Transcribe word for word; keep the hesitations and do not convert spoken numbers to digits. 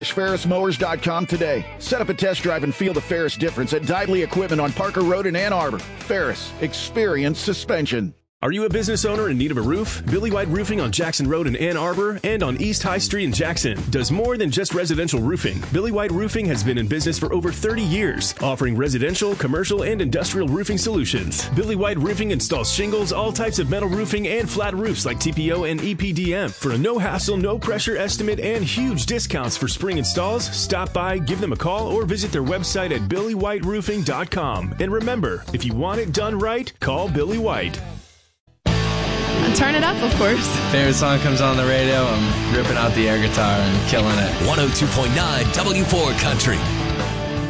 Ferris Mowers dot com today. Set up a test drive and feel the Ferris difference at Dively Equipment on Parker Road in Ann Arbor. Ferris, experience suspension. Are you a business owner in need of a roof? Billy White Roofing on Jackson Road in Ann Arbor and on East High Street in Jackson does more than just residential roofing. Billy White Roofing has been in business for over thirty years, offering residential, commercial, and industrial roofing solutions. Billy White Roofing installs shingles, all types of metal roofing, and flat roofs like T P O and E P D M. For a no-hassle, no-pressure estimate and huge discounts for spring installs, stop by, give them a call, or visit their website at billy white roofing dot com. And remember, if you want it done right, call Billy White. And turn it up, of course. Favorite song comes on the radio, I'm ripping out the air guitar and killing it. one oh two point nine W four Country.